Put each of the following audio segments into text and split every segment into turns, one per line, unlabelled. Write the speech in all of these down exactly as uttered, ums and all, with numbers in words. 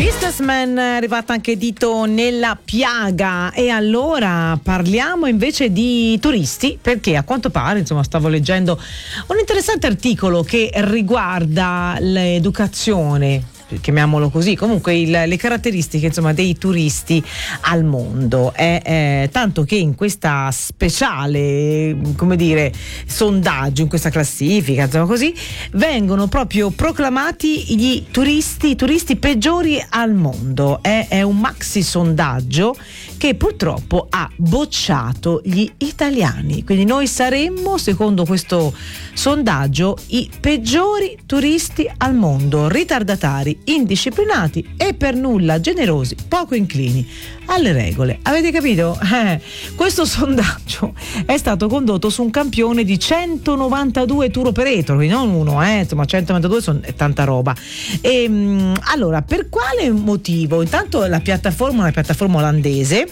Businessman, è arrivata anche Dito nella piaga. E allora parliamo invece di turisti, perché a quanto pare, insomma, stavo leggendo un interessante articolo che riguarda l'educazione, chiamiamolo così, comunque il, le caratteristiche, insomma, dei turisti al mondo. È, è, tanto che in questa speciale, come dire, sondaggio, in questa classifica, insomma, così, vengono proprio proclamati gli turisti, i turisti peggiori al mondo. È, è un maxi sondaggio che purtroppo ha bocciato gli italiani. Quindi noi saremmo, secondo questo sondaggio, i peggiori turisti al mondo, ritardatari, indisciplinati e per nulla generosi, poco inclini alle regole. Avete capito? Eh, questo sondaggio è stato condotto su un campione di centonovantadue tour operator, quindi non uno, eh, insomma centonovantadue sono, è tanta roba. E, mh, allora, per quale motivo? Intanto la piattaforma è una piattaforma olandese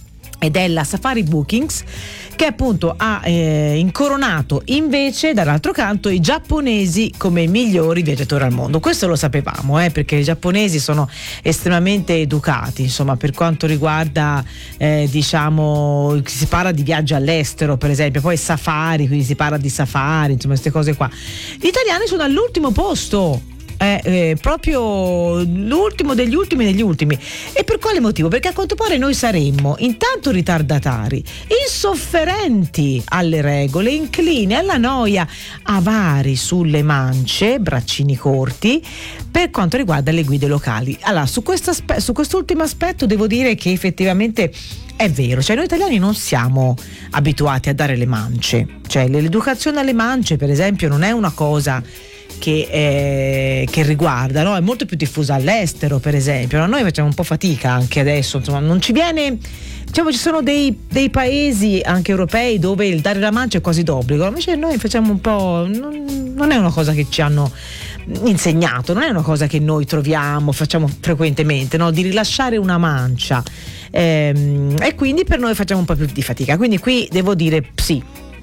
ed è la Safari Bookings, che appunto ha eh, incoronato invece dall'altro canto i giapponesi come i migliori viaggiatori al mondo. Questo lo sapevamo, eh, perché i giapponesi sono estremamente educati, insomma, per quanto riguarda eh, diciamo, si parla di viaggi all'estero, per esempio, poi safari, quindi si parla di safari, insomma, queste cose qua. Gli italiani sono all'ultimo posto. È eh, proprio l'ultimo degli ultimi degli ultimi. E per quale motivo? Perché a quanto pare noi saremmo intanto ritardatari, insofferenti alle regole, inclini alla noia, avari sulle mance, braccini corti per quanto riguarda le guide locali. Allora, su, aspe- su quest'ultimo aspetto devo dire che effettivamente è vero, cioè noi italiani non siamo abituati a dare le mance, cioè l'educazione alle mance, per esempio, non è una cosa Che, eh, che riguarda, no? È molto più diffusa all'estero, per esempio, no? Noi facciamo un po' fatica anche adesso, insomma, non ci viene, diciamo, ci sono dei, dei paesi anche europei dove il dare la mancia è quasi d'obbligo, invece noi facciamo un po', non, non è una cosa che ci hanno insegnato, non è una cosa che noi troviamo, facciamo frequentemente, no? Di rilasciare una mancia, ehm, e quindi per noi facciamo un po' più di fatica, quindi qui devo dire sì.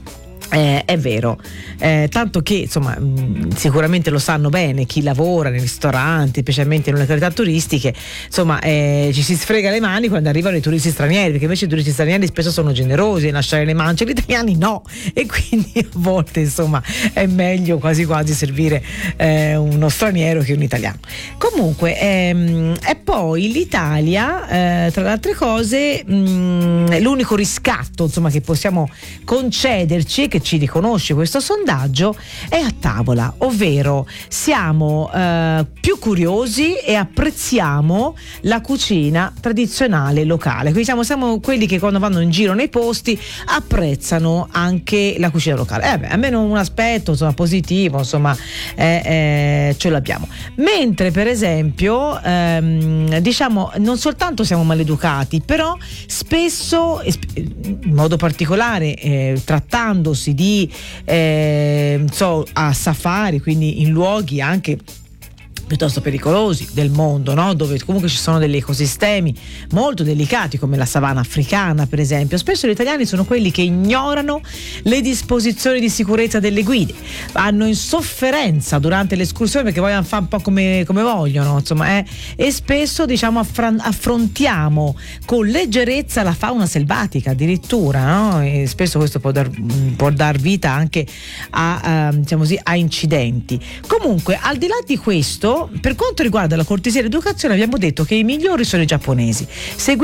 Eh, è vero, eh, tanto che insomma mh, sicuramente lo sanno bene chi lavora nei ristoranti, specialmente nelle località turistiche, insomma eh, ci si sfrega le mani quando arrivano i turisti stranieri, perché invece i turisti stranieri spesso sono generosi a lasciare le mance, gli italiani no, e quindi a volte insomma è meglio quasi quasi servire eh, uno straniero che un italiano. Comunque ehm, e poi l'Italia, eh, tra le altre cose, mh, l'unico riscatto insomma che possiamo concederci, che ci riconosce questo sondaggio, è a tavola, ovvero siamo eh, più curiosi e apprezziamo la cucina tradizionale locale, quindi siamo, siamo quelli che quando vanno in giro nei posti apprezzano anche la cucina locale. Eh beh, almeno un aspetto insomma positivo, insomma eh, eh, ce l'abbiamo. Mentre per esempio ehm, diciamo non soltanto siamo maleducati, però spesso, in modo particolare eh, trattandosi di eh, so, a safari, quindi in luoghi anche piuttosto pericolosi del mondo, no? Dove comunque ci sono degli ecosistemi molto delicati come la savana africana, per esempio, spesso gli italiani sono quelli che ignorano le disposizioni di sicurezza delle guide, hanno insofferenza durante l'escursione perché vogliono fare un po' come, come vogliono, insomma, eh? E spesso diciamo affran- affrontiamo con leggerezza la fauna selvatica addirittura, no? E spesso questo può dar, può dar vita anche a, uh, diciamo così, a incidenti. Comunque, al di là di questo, per quanto riguarda la cortesia e l'educazione, abbiamo detto che i migliori sono i giapponesi,